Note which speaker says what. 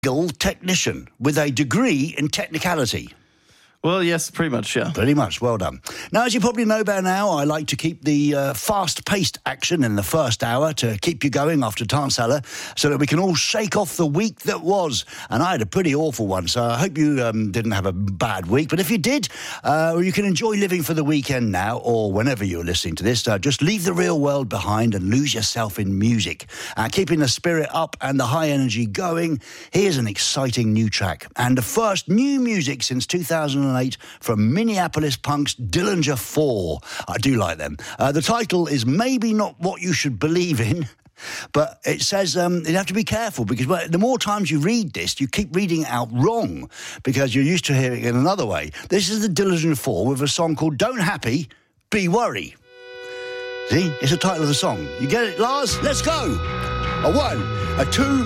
Speaker 1: technician with a degree in technicality.
Speaker 2: Well, yes, pretty much, yeah.
Speaker 1: Pretty much, well done. Now, as you probably know by now, I like to keep the fast-paced action in the first hour to keep you going after Tarnsala so that we can all shake off the week that was. And I had a pretty awful one, so I hope you didn't have a bad week. But if you did, you can enjoy living for the weekend now, or whenever you're listening to this. Just leave the real world behind and lose yourself in music. Keeping the spirit up and the high energy going, here's an exciting new track. And the first new music since 2008 from Minneapolis punks Dillinger 4. I do like them. The title is Maybe Not What You Should Believe In, but it says you have to be careful because the more times you read this, you keep reading it out wrong because you're used to hearing it in another way. This is the Dillinger 4 with a song called Don't Happy, Be Worry. See? It's the title of the song. You get it, Lars? Let's go. A 1, a 2...